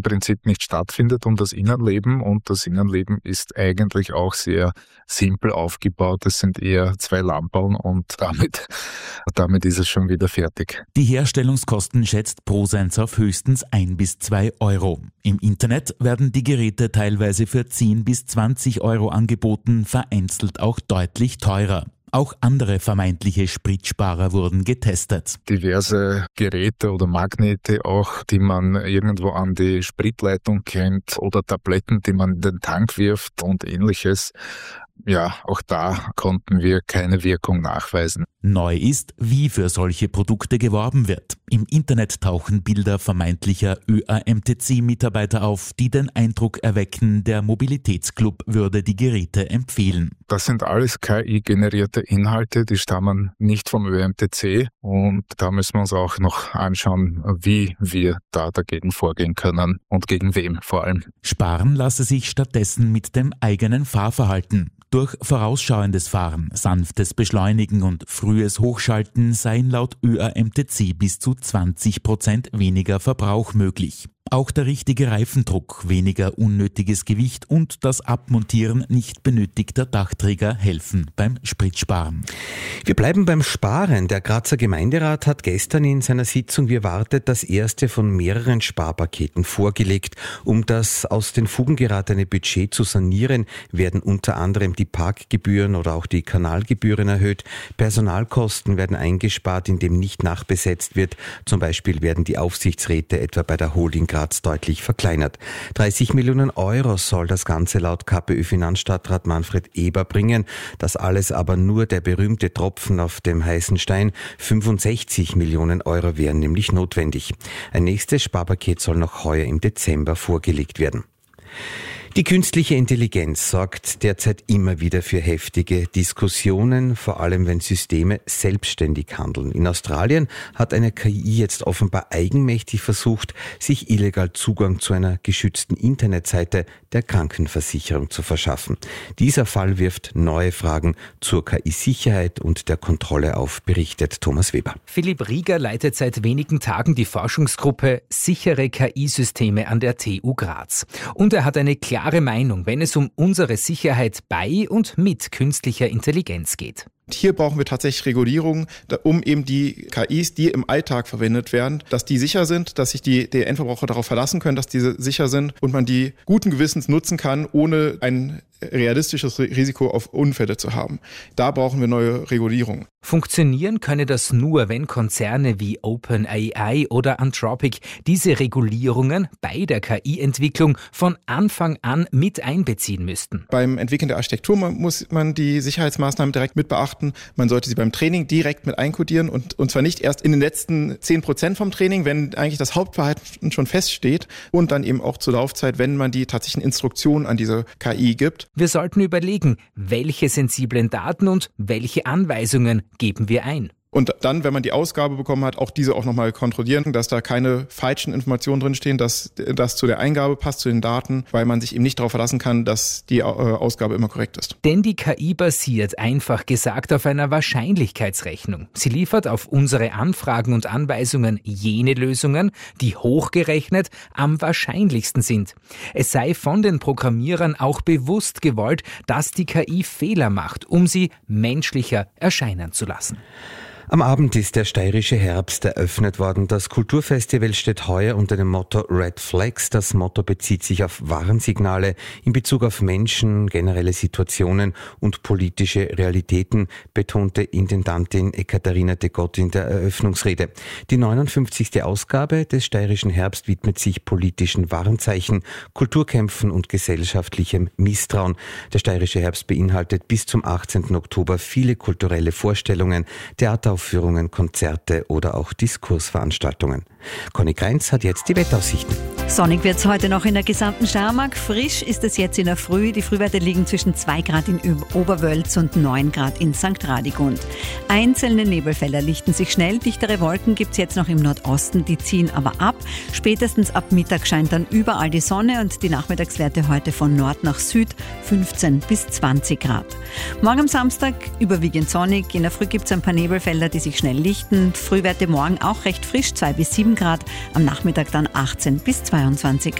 im Prinzip nicht stattfindet um das Innenleben. Und das Innenleben ist eigentlich auch sehr simpel aufgebaut. Es sind eher 2 Lampen und damit ist es schon wieder fertig. Die Herstellungskosten schätzt ProScience auf höchstens 1 bis 2 Euro. Im Internet werden die Geräte teilweise für 10 bis 20 Euro angeboten, vereinzelt auch deutlich teurer. Auch andere vermeintliche Spritsparer wurden getestet. Diverse Geräte oder Magnete auch, die man irgendwo an die Spritleitung kennt, oder Tabletten, die man in den Tank wirft und ähnliches. Ja, auch da konnten wir keine Wirkung nachweisen. Neu ist, wie für solche Produkte geworben wird. Im Internet tauchen Bilder vermeintlicher ÖAMTC-Mitarbeiter auf, die den Eindruck erwecken, der Mobilitätsclub würde die Geräte empfehlen. Das sind alles KI-generierte Inhalte, die stammen nicht vom ÖAMTC, und da müssen wir uns auch noch anschauen, wie wir da dagegen vorgehen können und gegen wem vor allem. Sparen lasse sich stattdessen mit dem eigenen Fahrverhalten. Durch vorausschauendes Fahren, sanftes Beschleunigen und frühes Hochschalten seien laut ÖAMTC bis zu 20% weniger Verbrauch möglich. Auch der richtige Reifendruck, weniger unnötiges Gewicht und das Abmontieren nicht benötigter Dachträger helfen beim Spritsparen. Wir bleiben beim Sparen. Der Grazer Gemeinderat hat gestern in seiner Sitzung wie erwartet das erste von mehreren Sparpaketen vorgelegt. Um das aus den Fugen geratene Budget zu sanieren, werden unter anderem die Parkgebühren oder auch die Kanalgebühren erhöht. Personalkosten werden eingespart, indem nicht nachbesetzt wird. Zum Beispiel werden die Aufsichtsräte etwa bei der Holding Graz deutlich verkleinert. 30 Millionen Euro soll das Ganze laut KPÖ-Finanzstadtrat Manfred Eber bringen. Das alles aber nur der berühmte Tropfen auf dem heißen Stein. 65 Millionen Euro wären nämlich notwendig. Ein nächstes Sparpaket soll noch heuer im Dezember vorgelegt werden. Die künstliche Intelligenz sorgt derzeit immer wieder für heftige Diskussionen, vor allem wenn Systeme selbstständig handeln. In Australien hat eine KI jetzt offenbar eigenmächtig versucht, sich illegal Zugang zu einer geschützten Internetseite der Krankenversicherung zu verschaffen. Dieser Fall wirft neue Fragen zur KI-Sicherheit und der Kontrolle auf, berichtet Thomas Weber. Philipp Rieger leitet seit wenigen Tagen die Forschungsgruppe Sichere KI-Systeme an der TU Graz. Und er hat eine klare Meinung, wenn es um unsere Sicherheit bei und mit künstlicher Intelligenz geht. Hier brauchen wir tatsächlich Regulierung, um eben die KIs, die im Alltag verwendet werden, dass die sicher sind, dass sich die Endverbraucher darauf verlassen können, dass diese sicher sind und man die guten Gewissens nutzen kann, ohne ein realistisches Risiko auf Unfälle zu haben. Da brauchen wir neue Regulierung. Funktionieren könne das nur, wenn Konzerne wie OpenAI oder Anthropic diese Regulierungen bei der KI-Entwicklung von Anfang an mit einbeziehen müssten. Beim Entwickeln der Architektur muss man die Sicherheitsmaßnahmen direkt mit beachten. Man sollte sie beim Training direkt mit einkodieren und zwar nicht erst in den letzten 10% vom Training, wenn eigentlich das Hauptverhalten schon feststeht, und dann eben auch zur Laufzeit, wenn man die tatsächlichen Instruktionen an diese KI gibt. Wir sollten überlegen, welche sensiblen Daten und welche Anweisungen geben wir ein. Und dann, wenn man die Ausgabe bekommen hat, auch diese auch nochmal kontrollieren, dass da keine falschen Informationen drinstehen, dass das zu der Eingabe passt, zu den Daten, weil man sich eben nicht darauf verlassen kann, dass die Ausgabe immer korrekt ist. Denn die KI basiert, einfach gesagt, auf einer Wahrscheinlichkeitsrechnung. Sie liefert auf unsere Anfragen und Anweisungen jene Lösungen, die hochgerechnet am wahrscheinlichsten sind. Es sei von den Programmierern auch bewusst gewollt, dass die KI Fehler macht, um sie menschlicher erscheinen zu lassen. Am Abend ist der steirische Herbst eröffnet worden. Das Kulturfestival steht heuer unter dem Motto Red Flags. Das Motto bezieht sich auf Warnsignale in Bezug auf Menschen, generelle Situationen und politische Realitäten, betonte Intendantin Ekaterina de Gott in der Eröffnungsrede. Die 59. Ausgabe des steirischen Herbst widmet sich politischen Warnzeichen, Kulturkämpfen und gesellschaftlichem Misstrauen. Der steirische Herbst beinhaltet bis zum 18. Oktober viele kulturelle Vorstellungen, Theateraufführungen, Konzerte oder auch Diskursveranstaltungen. Conny Kreins hat jetzt die Wetteraussichten. Sonnig wird es heute noch in der gesamten Steiermark. Frisch ist es jetzt in der Früh. Die Frühwerte liegen zwischen 2 Grad in Oberwölz und 9 Grad in St. Radegund. Einzelne Nebelfelder lichten sich schnell. Dichtere Wolken gibt es jetzt noch im Nordosten, die ziehen aber ab. Spätestens ab Mittag scheint dann überall die Sonne und die Nachmittagswerte heute von Nord nach Süd 15 bis 20 Grad. Morgen am Samstag überwiegend sonnig. In der Früh gibt es ein paar Nebelfelder, die sich schnell lichten. Frühwerte morgen auch recht frisch, 2 bis 7 Grad. Am Nachmittag dann 18 bis 22.